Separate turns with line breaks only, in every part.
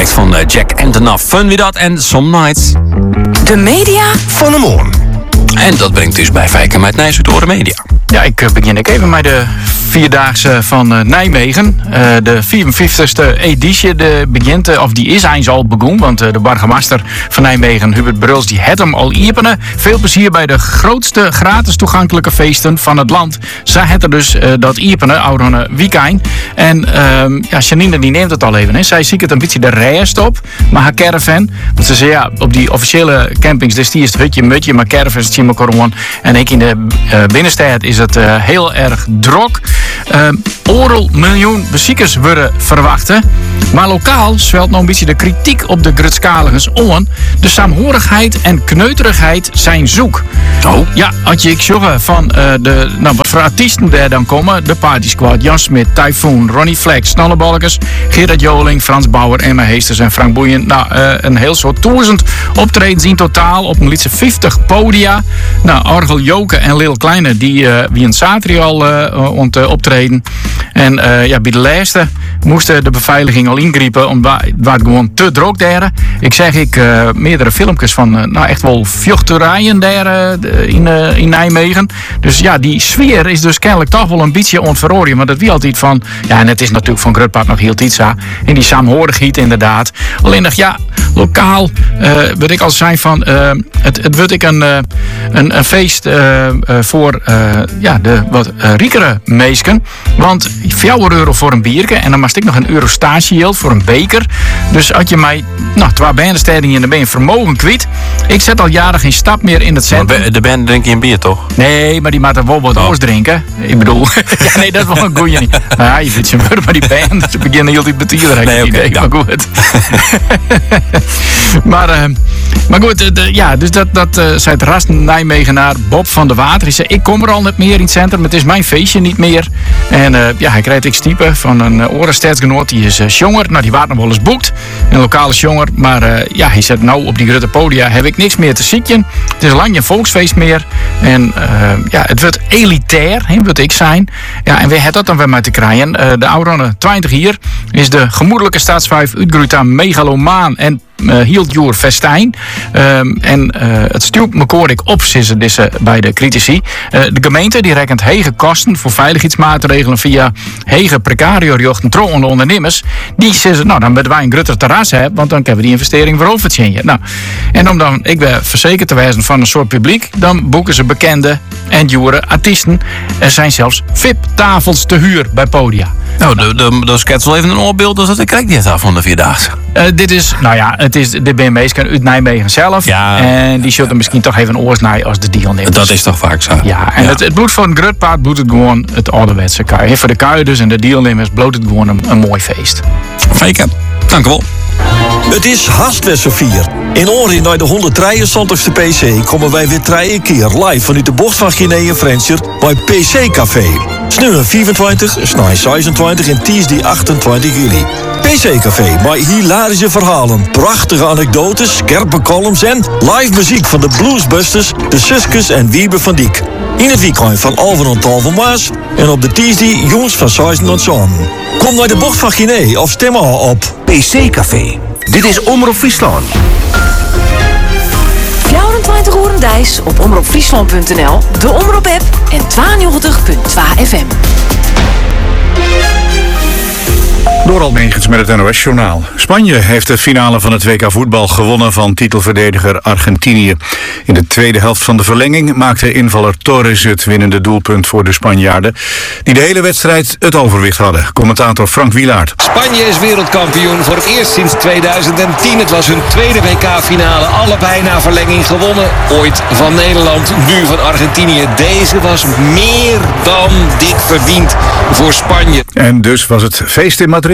Direct van Jack Antonoff. Fun wie dat en Some Nights.
De media
van de morgen.
En dat brengt dus bij Fijke met Nijs door de media.
Ja, ik begin even met de Vierdaagse van Nijmegen. De 54e editie die is eens al begonnen. Want de burgemeester van Nijmegen, Hubert Bruls, die had hem al iepenen. Veel plezier bij de grootste gratis toegankelijke feesten van het land. Zij had er dus dat iepenen, oude weekend. En Janine die neemt het al even. Hè. Zij ziet het een beetje de rest op. Maar haar caravan, want ze zei ja, op die officiële campings, dus die is het hutje mutje, maar caravans is het gewoon. En ik in de binnenstad is het heel erg druk. Oral miljoen bezoekers worden verwachten. Maar lokaal zwelt nog een beetje de kritiek op de grutskaligers on. De saamhorigheid en kneuterigheid zijn zoek.
Oh.
Ja, had je ik zeggen van wat voor artiesten daar dan komen. De Party Squad, Jan Smit, Typhoon, Ronnie Flex, Snollebalkers, Gerard Joling, Frans Bauer, Emma Heesters en Frank Boeien. Een heel soort 1000 optredens in totaal op een liedje 50 podia. Orgel Joke en Lil Kleine, die wie een zaterdag al optreden. En bij de laatste moest de beveiliging al ingrijpen, omdat het gewoon te druk daar. Ik zeg meerdere filmpjes van echt wel vjochterijen daar in Nijmegen. Dus ja, die sfeer is dus kennelijk toch wel een beetje ontverrooien. Maar dat wie altijd van, ja, en het is natuurlijk van Grutpad nog heel iets aan. En die saamhorigheid inderdaad. Alleen nog, ja, lokaal wil ik al zijn van, het wordt ik een feest voor de wat riekere meesken. Want €4 voor een bierke en dan mag ik nog €1 stagehield voor een beker. Dus als je mij, 2 bandenstedingen en dan ben je vermogen kwijt. Ik zet al jaren geen stap meer in het centrum.
De band drink je een bier toch?
Nee, maar die moet er wel wat oors drinken. Ik bedoel, ja, nee, dat is wel een goeie niet. Nou ja, je weet je maar die band, ze beginnen heel die betieren.
Nee, oké, ja.
Maar goed. Maar goed, dus dat zei het rast Nijmegenaar Bob van de Water. Hij zei, ik kom er al niet meer in het centrum, het is mijn feestje niet meer. En hij krijgt ik stiepen van een orenstaatsgenoot, die is jonger. Die waard nog wel eens boekt, een lokale jonger. Maar hij zegt, nou op die grote podia heb ik niks meer te zieken. Het is lang geen volksfeest meer. En het wordt elitair, moet ik zijn. Ja, en wie heeft dat dan weer mee te krijgen? De oude 20 hier is de gemoedelijke staatsvijf uitgroeid aan megalomaan en hield joer festijn. Het stuurt me koor ik op bij de critici. De gemeente die rekent hege kosten voor veiligheidsmaatregelen via hege precario jochten trouwende ondernemers. Die zeggen, dan moeten wij een groter terras hebben, want dan kunnen we die investering voor overtjengen. En om dan ik ben verzekerd te wijzen van een soort publiek, dan boeken ze bekende en dure artiesten. Er zijn zelfs VIP-tafels te huur bij podia.
Dat schetst wel even een oorbeeld, dus dat ik krijg niet af van de Vierdaagse.
Dit is, het is de BMW's uit Nijmegen zelf. Ja, en die zullen misschien toch even oorsnijden als de deelnemers.
Dat is toch vaak zo.
Ja, en het bloed van het grutpaard bloedt het gewoon het ouderwetse kuien. Voor de kuien dus en de deelnemers bloot het gewoon een mooi feest.
Fijke, dank u wel.
Het is Haastwester 4. In oren naar de 173ste PC komen wij weer 3 keer live vanuit de bocht van Guinea en Frencher bij PC Café. Snu 24, snij 26 en Tuesday 28 juli. PC Café met hilarische verhalen, prachtige anekdotes, scherpe columns en live muziek van de Bluesbusters, de Suskes en Wiebe van Diek. In het weekend van Alphen en Talven Maas en op de Tuesday jongens van 6 tot 7. Kom naar de bocht van Guinea of stem al op
PC Café. Dit is Omroep Friesland.
24 uur Dijs op omroepfriesland.nl, de Omroep-app en 92.2 FM.
Door Almegens met het NOS-journaal. Spanje heeft de finale van het WK voetbal gewonnen van titelverdediger Argentinië. In de tweede helft van de verlenging maakte invaller Torres het winnende doelpunt voor de Spanjaarden, die de hele wedstrijd het overwicht hadden. Commentator Frank Wielaert.
Spanje is wereldkampioen voor het eerst sinds 2010. Het was hun tweede WK-finale. Allebei na verlenging gewonnen. Ooit van Nederland, nu van Argentinië. Deze was meer dan dik verdiend voor Spanje.
En dus was het feest in Madrid.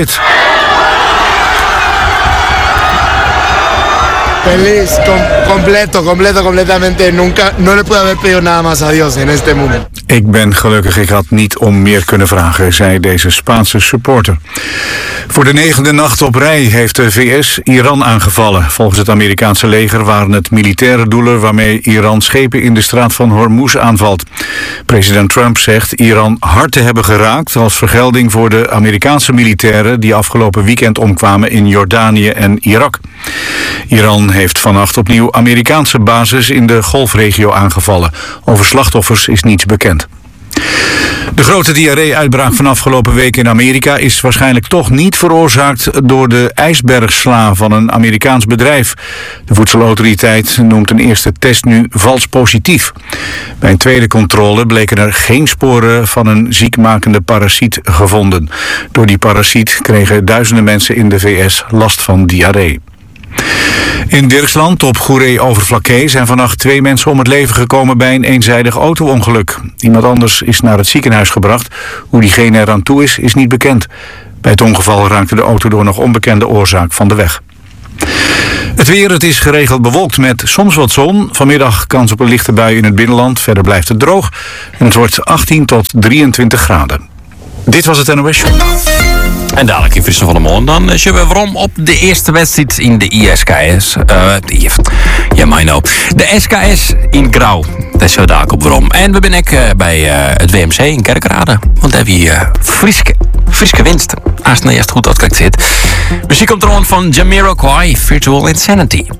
Feliz, completamente. No le puedo haber pedido nada más a Dios en este mundo.
Ik ben gelukkig, ik had niet om meer kunnen vragen, zei deze Spaanse supporter. Voor de 9e nacht op rij heeft de VS Iran aangevallen. Volgens het Amerikaanse leger waren het militaire doelen waarmee Iran schepen in de straat van Hormuz aanvalt. President Trump zegt Iran hard te hebben geraakt als vergelding voor de Amerikaanse militairen die afgelopen weekend omkwamen in Jordanië en Irak. Iran heeft vannacht opnieuw Amerikaanse bases in de Golfregio aangevallen. Over slachtoffers is niets bekend. De grote diarree-uitbraak van afgelopen week in Amerika is waarschijnlijk toch niet veroorzaakt door de ijsbergsla van een Amerikaans bedrijf. De voedselautoriteit noemt een eerste test nu vals positief. Bij een tweede controle bleken er geen sporen van een ziekmakende parasiet gevonden. Door die parasiet kregen duizenden mensen in de VS last van diarree. In Dirksland op Goeree-Overflakkee zijn vannacht 2 mensen om het leven gekomen bij een eenzijdig auto-ongeluk. Iemand anders is naar het ziekenhuis gebracht. Hoe diegene eraan toe is niet bekend. Bij het ongeval raakte de auto door nog onbekende oorzaak van de weg. Het weer, het is geregeld bewolkt met soms wat zon. Vanmiddag kans op een lichte bui in het binnenland. Verder blijft het droog. En het wordt 18 tot 23 graden. Dit was het NOS Show.
En dadelijk in Frissen van de Moon, dan zien we waarom op de eerste wedstrijd in de ISKS. De SKS in Grauw. Dat is zo dadelijk op waarom. En we zijn ook bij het WMC in Kerkrade. Want daar hebben we hier friske winst. Als het nou echt goed uitkijkt zit. Muziek komt er van Jamiroquai, Virtual Insanity.